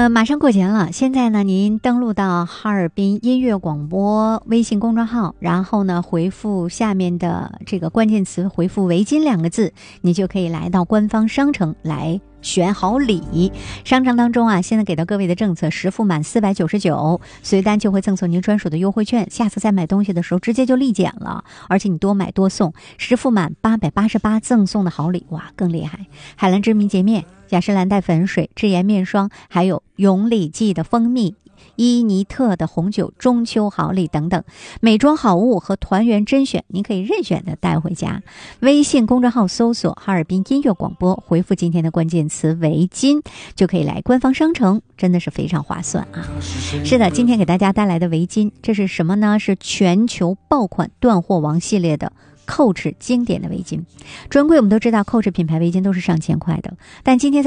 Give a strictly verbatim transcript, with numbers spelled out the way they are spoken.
呃，马上过节了，现在呢，您登录到哈尔滨音乐广播微信公众号，然后呢，回复下面的这个关键词，回复围巾两个字，你就可以来到官方商城来选好礼。商城当中啊，现在给到各位的政策，实付满四百九十九，随单就会赠送您专属的优惠券，下次再买东西的时候直接就立减了，而且你多买多送，实付满八百八十八赠送的好礼，哇，更厉害！海蓝之谜洁面、雅诗兰黛粉水、智妍面霜，还有永礼记的蜂蜜、伊尼特的红酒中秋好礼等等，美妆好物和团圆甄选，您可以任选的带回家。微信公众号搜索哈尔滨音乐广播，回复今天的关键词围巾，就可以来官方商城，真的是非常划算啊！是的，今天给大家带来的围巾，这是什么呢？是全球爆款断货王系列的Coach经典的围巾。专柜我们都知道Coach品牌围巾都是上千块的，但今天在